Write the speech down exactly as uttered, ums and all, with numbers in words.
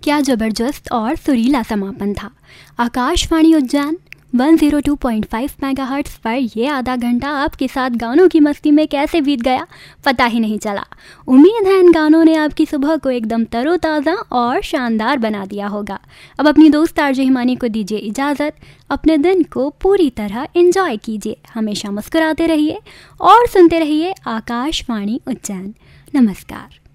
क्या जबरदस्त और सुरीला समापन था। आकाशवाणी उज्जैन एक सौ दो पॉइंट पाँच मेगाहर्ट्ज़ पर ये आधा घंटा आपके साथ गानों की मस्ती में कैसे बीत गया पता ही नहीं चला। उम्मीद है इन गानों ने आपकी सुबह को एकदम तरोताज़ा और शानदार बना दिया होगा। अब अपनी दोस्त आरजे हिमानी को दीजिए इजाज़त, अपने दिन को पूरी तरह एंजॉय कीजिए। हमेशा मुस्कुराते रहिए और सुनते रहिए आकाशवाणी उज्जैन। नमस्कार।